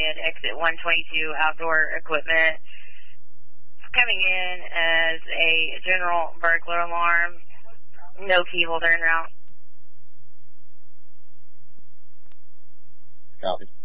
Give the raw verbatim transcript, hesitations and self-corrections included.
at exit one twenty-two, outdoor equipment. Coming in as a general burglar alarm. No key holder en route. Copy.